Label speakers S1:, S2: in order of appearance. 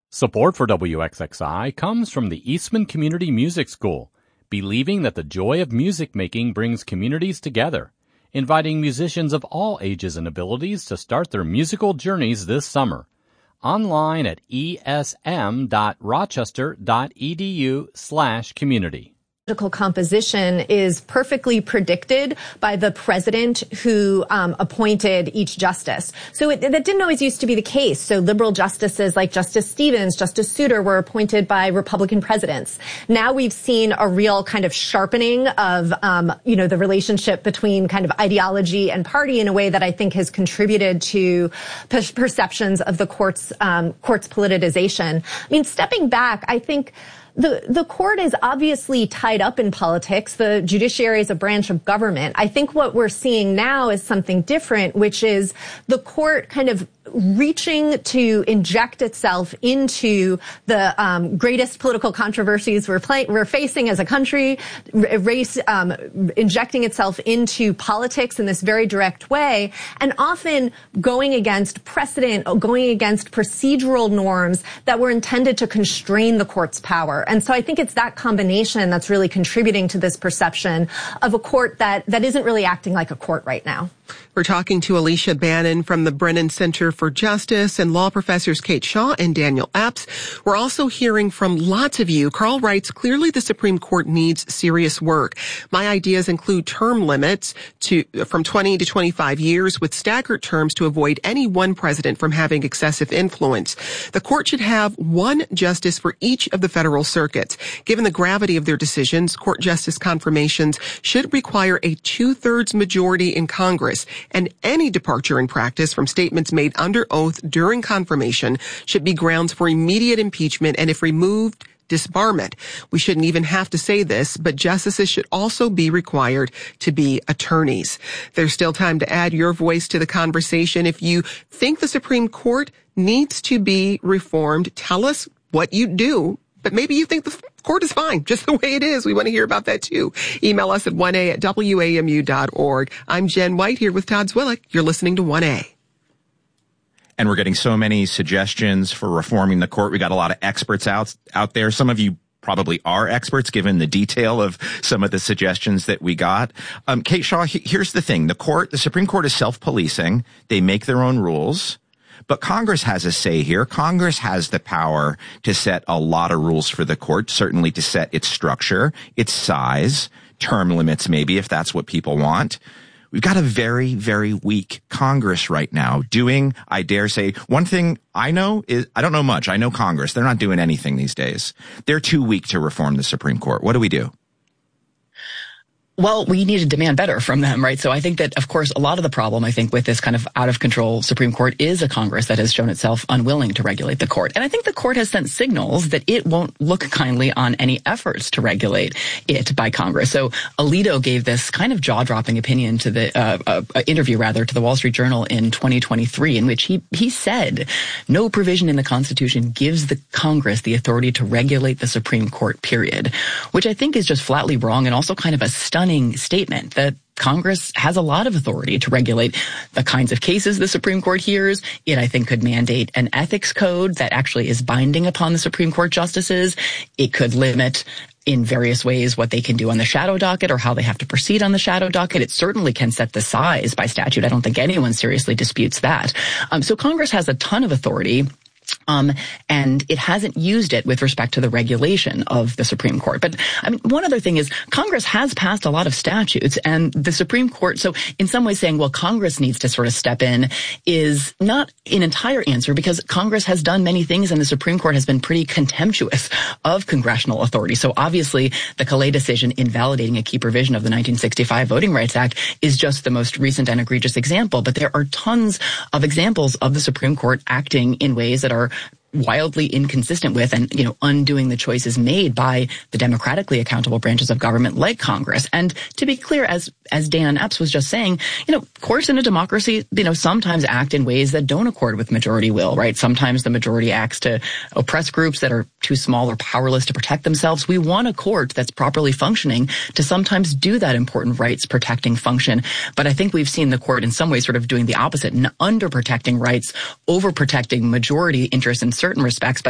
S1: Support for WXXI comes from the Eastman Community Music School, believing that the joy of music making brings communities together, inviting musicians of all ages and abilities to start their musical journeys this summer. Online at esm.rochester.edu/community.
S2: Political composition is perfectly predicted by the president who appointed each justice. So that didn't always used to be the case. So liberal justices like Justice Stevens, Justice Souter were appointed by Republican presidents. Now we've seen a real kind of sharpening of, the relationship between kind of ideology and party in a way that I think has contributed to perceptions of the court's politicization. I mean, stepping back, I think the court is obviously tied up in politics. The judiciary is a branch of government. I think what we're seeing now is something different, which is the court kind of reaching to inject itself into the greatest political controversies we're facing as a country, injecting itself into politics in this very direct way, and often going against precedent, going against procedural norms that were intended to constrain the court's power. And so I think it's that combination that's really contributing to this perception of a court that isn't really acting like a court right now.
S3: We're talking to Alicia Bannon from the Brennan Center for Justice and law professors Kate Shaw and Daniel Epps. We're also hearing from lots of you. Carl writes, clearly the Supreme Court needs serious work. My ideas include term limits from 20 to 25 years with staggered terms to avoid any one president from having excessive influence. The court should have one justice for each of the federal circuits. Given the gravity of their decisions, court justice confirmations should require a 2/3 majority in Congress. And any departure in practice from statements made under oath during confirmation should be grounds for immediate impeachment and, if removed, disbarment. We shouldn't even have to say this, but justices should also be required to be attorneys. There's still time to add your voice to the conversation. If you think the Supreme Court needs to be reformed, tell us what you do. But maybe you think the court is fine, just the way it is. We want to hear about that, too. Email us at 1a@wamu.org. I'm Jen White here with Todd Zwillich. You're listening to 1A.
S4: And we're getting so many suggestions for reforming the court. We got a lot of experts out there. Some of you probably are experts, given the detail of some of the suggestions that we got. Kate Shaw, here's the thing. The Supreme Court is self-policing. They make their own rules. But Congress has a say here. Congress has the power to set a lot of rules for the court, certainly to set its structure, its size, term limits maybe, if that's what people want. We've got a very, very weak Congress right now doing, I dare say, one thing I know is, I don't know much. I know Congress. They're not doing anything these days. They're too weak to reform the Supreme Court. What do we do?
S5: Well, we need to demand better from them, right? So I think that, of course, a lot of the problem, I think, with this kind of out-of-control Supreme Court is a Congress that has shown itself unwilling to regulate the court. And I think the court has sent signals that it won't look kindly on any efforts to regulate it by Congress. So Alito gave this kind of jaw-dropping opinion to the interview to the Wall Street Journal in 2023, in which he said no provision in the Constitution gives the Congress the authority to regulate the Supreme Court, period, which I think is just flatly wrong and also kind of a stunning statement that Congress has a lot of authority to regulate the kinds of cases the Supreme Court hears. It, I think, could mandate an ethics code that actually is binding upon the Supreme Court justices. It could limit in various ways what they can do on the shadow docket or how they have to proceed on the shadow docket. It certainly can set the size by statute. I don't think anyone seriously disputes that. So Congress has a ton of authority. And it hasn't used it with respect to the regulation of the Supreme Court. But I mean, one other thing is Congress has passed a lot of statutes, and the Supreme Court, so in some ways saying, well, Congress needs to sort of step in is not an entire answer, because Congress has done many things and the Supreme Court has been pretty contemptuous of congressional authority. So obviously the Calais decision invalidating a key provision of the 1965 Voting Rights Act is just the most recent and egregious example. But there are tons of examples of the Supreme Court acting in ways that are wildly inconsistent with and, undoing the choices made by the democratically accountable branches of government like Congress. And to be clear, as Dan Epps was just saying, courts in a democracy, sometimes act in ways that don't accord with majority will, right? Sometimes the majority acts to oppress groups that are too small or powerless to protect themselves. We want a court that's properly functioning to sometimes do that important rights protecting function. But I think we've seen the court in some ways sort of doing the opposite and under protecting rights, over protecting majority interests in certain respects, but